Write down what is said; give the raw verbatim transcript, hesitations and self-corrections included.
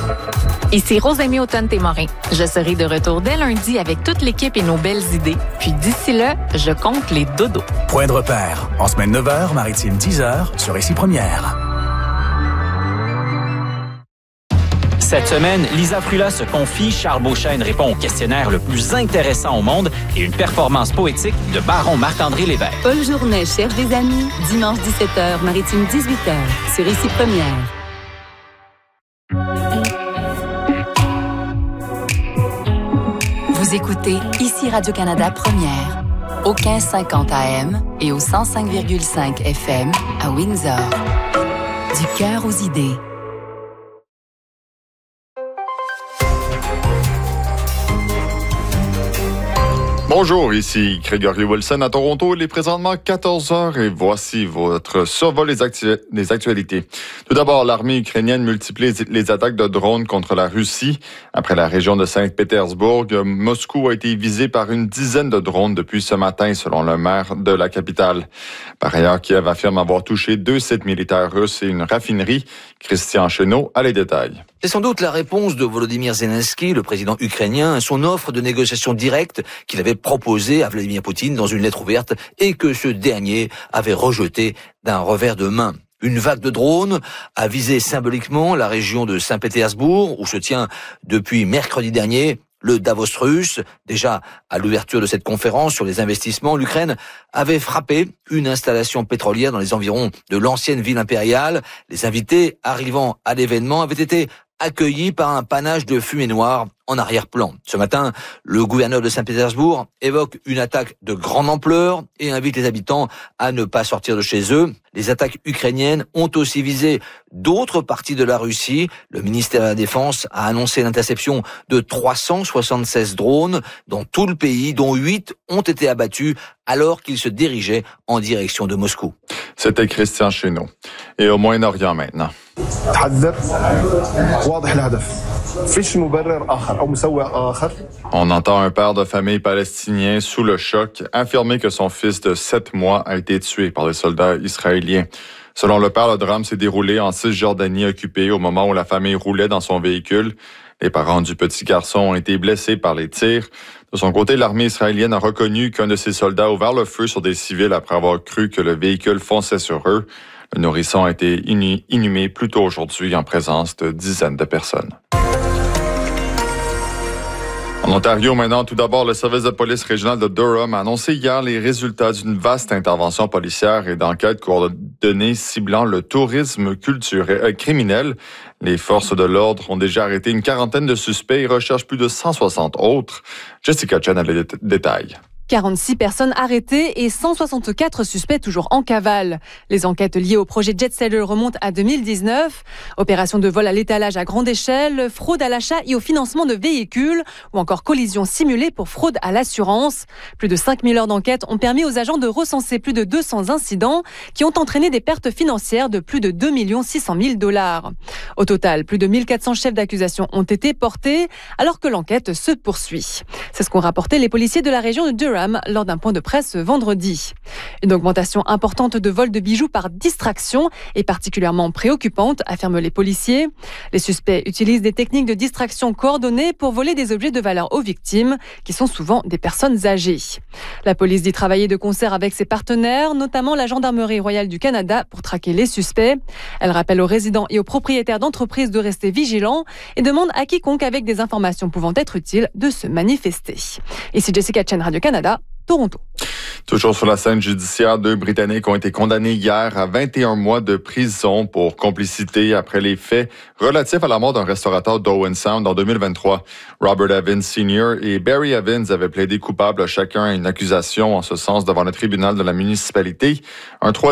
Ici Rosemée Automne-Témorin. Je serai de retour dès lundi avec toute l'équipe et nos belles idées. Puis d'ici là, je compte les dodos. Point de repère. En semaine neuf heures, maritime dix heures, sur Ici Première. Cette semaine, Lisa Frula se confie, Charles Beauchesne répond au questionnaire le plus intéressant au monde et une performance poétique de baron Marc-André Lévesque. Paul Journet cherche des amis, dimanche dix-sept heures, maritime dix-huit heures, sur Ici Première. Vous écoutez Ici Radio-Canada Première, au quinze cinquante A M et au cent cinq virgule cinq F M à Windsor. Du cœur aux idées. Bonjour, ici Gregory Wilson à Toronto. Il est présentement quatorze heures et voici votre survol des, actu- des actualités. Tout d'abord, l'armée ukrainienne multiplie les attaques de drones contre la Russie. Après la région de Saint-Pétersbourg, Moscou a été visé par une dizaine de drones depuis ce matin, selon le maire de la capitale. Par ailleurs, Kiev affirme avoir touché deux sites militaires russes et une raffinerie. Christian Chenot a les détails. C'est sans doute la réponse de Volodymyr Zelensky, le président ukrainien, à son offre de négociation directe qu'il avait proposée à Vladimir Poutine dans une lettre ouverte et que ce dernier avait rejetée d'un revers de main. Une vague de drones a visé symboliquement la région de Saint-Pétersbourg, où se tient depuis mercredi dernier le Davos russe. Déjà, à l'ouverture de cette conférence sur les investissements, l'Ukraine avait frappé une installation pétrolière dans les environs de l'ancienne ville impériale. Les invités arrivant à l'événement avaient été accueillis par un panache de fumée noire en arrière-plan. Ce matin, le gouverneur de Saint-Pétersbourg évoque une attaque de grande ampleur et invite les habitants à ne pas sortir de chez eux. Les attaques ukrainiennes ont aussi visé d'autres parties de la Russie. Le ministère de la Défense a annoncé l'interception de trois cent soixante-seize drones dans tout le pays, dont huit ont été abattus alors qu'ils se dirigeaient en direction de Moscou. C'était Christian Chenot. Et au Moyen-Orient maintenant. On entend un père de famille palestinien sous le choc affirmer que son fils de sept mois a été tué par des soldats israéliens. Selon le père, le drame s'est déroulé en Cisjordanie occupée au moment où la famille roulait dans son véhicule. Les parents du petit garçon ont été blessés par les tirs. De son côté, l'armée israélienne a reconnu qu'un de ses soldats a ouvert le feu sur des civils après avoir cru que le véhicule fonçait sur eux. Le nourrisson a été inhumé plus tôt aujourd'hui en présence de dizaines de personnes. En Ontario, maintenant, tout d'abord, le service de police régional de Durham a annoncé hier les résultats d'une vaste intervention policière et d'enquête coordonnée ciblant le tourisme culturel, euh, criminel. Les forces de l'ordre ont déjà arrêté une quarantaine de suspects et recherchent plus de cent soixante autres. Jessica Chen a les dé- détails. quarante-six personnes arrêtées et cent soixante-quatre suspects toujours en cavale. Les enquêtes liées au projet Jetseller remontent à deux mille dix-neuf. Opérations de vol à l'étalage à grande échelle, fraude à l'achat et au financement de véhicules ou encore collisions simulées pour fraude à l'assurance. Plus de cinq mille heures d'enquête ont permis aux agents de recenser plus de deux cents incidents qui ont entraîné des pertes financières de plus de deux millions six cent mille dollars. Au total, plus de mille quatre cents chefs d'accusation ont été portés alors que l'enquête se poursuit. C'est ce qu'ont rapporté les policiers de la région de Durham lors d'un point de presse vendredi. Une augmentation importante de vols de bijoux par distraction est particulièrement préoccupante, affirment les policiers. Les suspects utilisent des techniques de distraction coordonnées pour voler des objets de valeur aux victimes, qui sont souvent des personnes âgées. La police dit travailler de concert avec ses partenaires, notamment la Gendarmerie royale du Canada, pour traquer les suspects. Elle rappelle aux résidents et aux propriétaires d'entreprises de rester vigilants et demande à quiconque avec des informations pouvant être utiles de se manifester. Ici Jessica Chen, Radio-Canada, Toronto. Toujours sur la scène judiciaire, deux Britanniques ont été condamnés hier à vingt et un mois de prison pour complicité après les faits relatifs à la mort d'un restaurateur d'Owen Sound en deux mille vingt-trois. Robert Evans senior et Barry Evans avaient plaidé coupables chacun à une accusation en ce sens devant le tribunal de la municipalité. Un